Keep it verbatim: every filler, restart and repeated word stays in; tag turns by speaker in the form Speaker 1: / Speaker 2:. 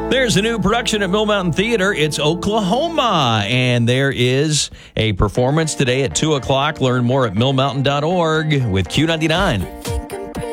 Speaker 1: There's a new production at Mill Mountain Theater. It's Oklahoma, and there is a performance today at two o'clock. Learn more at mill mountain dot org with Q ninety-nine.